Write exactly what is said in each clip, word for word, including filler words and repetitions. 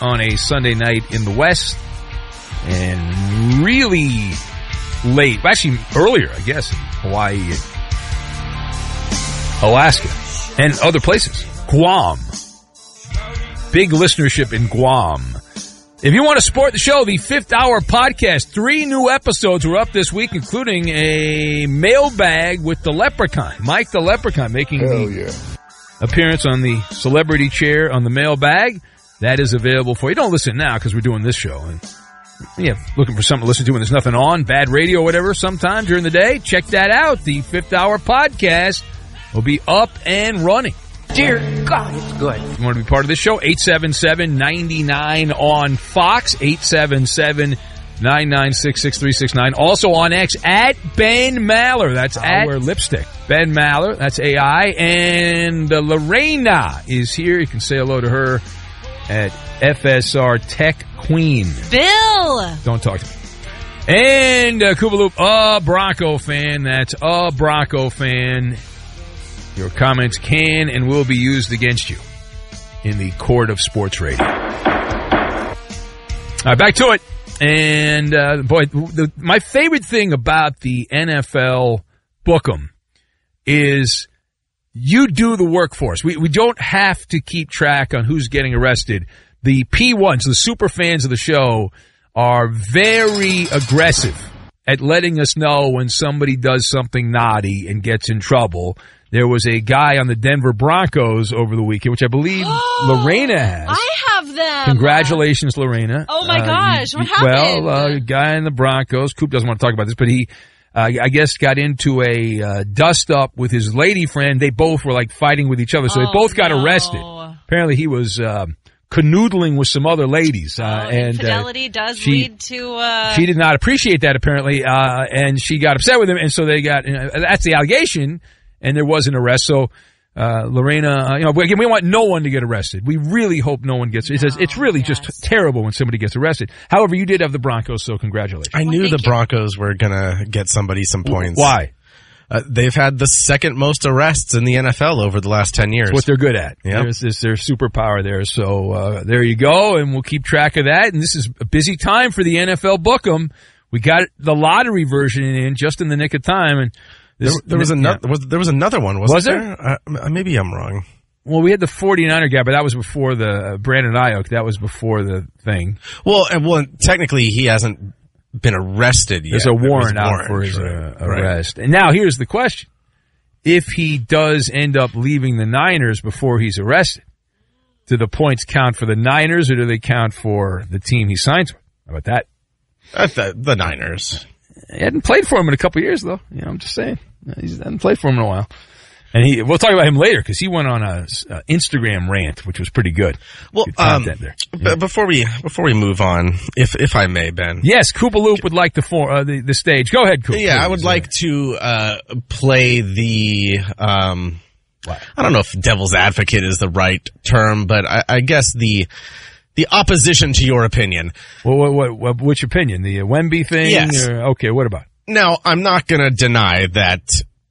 on a Sunday night in the West. And really late, actually earlier, I guess, in Hawaii and Alaska and other places. Guam. Big listenership in Guam. If you want to support the show, the Fifth Hour Podcast, three new episodes were up this week, including a mailbag with the Leprechaun. Mike the Leprechaun making Hell the yeah. appearance on the celebrity chair on the mailbag. That is available for you. Don't listen now because we're doing this show. And yeah, looking for something to listen to when there's nothing on, bad radio or whatever sometime during the day. Check that out. The Fifth Hour Podcast will be up and running. Dear God, it's good. If you want to be part of this show, eight seven seven, nine nine on Fox, eight seven seven, nine nine six, six three six nine. Also on X, at Ben Maller. That's our at lipstick. Ben Maller, that's A I. And uh, Lorena is here. You can say hello to her at F S R Tech Queen. Bill! Don't talk to me. And uh, Koopaloop, a Bronco fan. That's a Bronco fan. Your comments can and will be used against you in the court of sports radio. All right, back to it. And, uh, boy, the, my favorite thing about the N F L Book'em is you do the work for us. We, we don't have to keep track on who's getting arrested. The P ones, the super fans of the show, are very aggressive at letting us know when somebody does something naughty and gets in trouble. There was a guy on the Denver Broncos over the weekend, which I believe Lorena has. I have them. Congratulations, Lorena. Oh, my uh, gosh. You, what you, happened? Well, a uh, guy in the Broncos, Coop doesn't want to talk about this, but he, uh, I guess, got into a uh, dust-up with his lady friend. They both were, like, fighting with each other, so oh, they both got no. arrested. Apparently he was uh, canoodling with some other ladies. Uh, oh, and infidelity uh, does she, lead to... Uh... She did not appreciate that, apparently, uh, and she got upset with him, and so they got... You know, that's the allegation. And there was an arrest. So, uh, Lorena, uh, you know, again, we want no one to get arrested. We really hope no one gets, it says, it's really yes. just terrible when somebody gets arrested. However, you did have the Broncos, so congratulations. I knew well, the you. Broncos were going to get somebody some points. Why? Uh, they've had the second most arrests in the N F L over the last ten years. It's what they're good at. Yep. There's, there's their superpower there. So, uh, there you go. And we'll keep track of that. And this is a busy time for the N F L Book'em. We got the lottery version in just in the nick of time. And This, there, there was another. Yeah. Was, there was another one. Wasn't Was there? there? Uh, maybe I'm wrong. Well, we had the forty-niner guy, but that was before the uh, Brandon Ayuk. That was before the thing. Well, and well, technically he hasn't been arrested yet. There's a warrant out warrant, for his right, uh, right. arrest. And now here's the question: if he does end up leaving the Niners before he's arrested, do the points count for the Niners or do they count for the team he signs with? How about that? Uh, the, the Niners. He hadn't played for him in a couple of years, though. You know, I'm just saying. He hasn't played for him in a while. And he, we'll talk about him later because he went on a, a Instagram rant, which was pretty good. Well, good um, there. b- Yeah. before we before we move on, if if I may, Ben. Yes, Koopaloop would like the, for, uh, the the stage. Go ahead, Koop. Yeah, please. I would like to uh, play the. Um, What? I don't know if devil's advocate is the right term, but I, I guess the the opposition to your opinion. Well, what, what, what, which opinion? The uh, Wemby thing? Yes. Or, okay, what about it? Now, I'm not going to deny that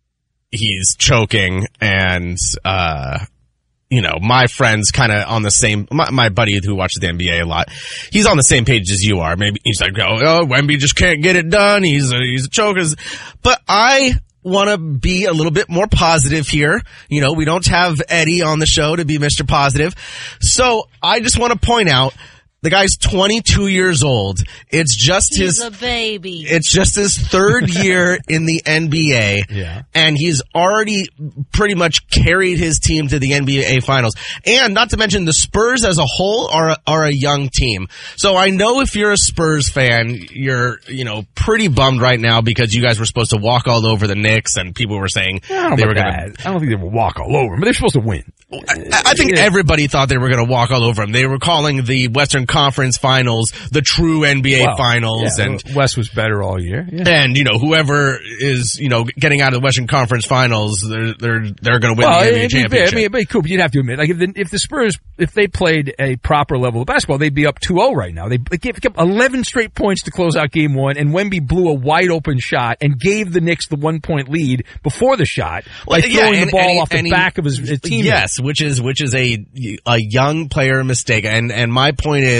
he's choking and, uh, you know, my friend's kind of on the same, my, my buddy who watches the N B A a lot, he's on the same page as you are. Maybe he's like, oh, oh Wemby just can't get it done. He's a, he's a choker. But I want to be a little bit more positive here. You know, we don't have Eddie on the show to be Mister Positive. So I just want to point out, the guy's twenty-two years old. It's just He's his a baby. It's just his third year in the N B A. Yeah. And he's already pretty much carried his team to the N B A finals. And not to mention the Spurs as a whole are are a young team. So I know if you're a Spurs fan, you're, you know, pretty bummed right now because you guys were supposed to walk all over the Knicks and people were saying I don't they know were about going that. I don't think they would walk all over him, but they're supposed to win. I, I think Yeah. everybody thought they were going to walk all over him. They were calling the Western Conference Finals the true N B A Well, Finals, yeah, and West was better all year. Yeah. and you know whoever is you know getting out of the Western Conference Finals, they're they're they're going to win Well, the N B A it'd be fair. championship. I mean, but Coop, you'd have to admit, like if the, if the Spurs, if they played a proper level of basketball, they'd be up two oh right now. They, they gave up eleven straight points to close out game one, and Wemby blew a wide open shot and gave the Knicks the one point lead before the shot by Well, yeah, throwing and- the ball and he- off the and he- back of his, his teammate. Yes, which is which is a a young player mistake, and and my point is.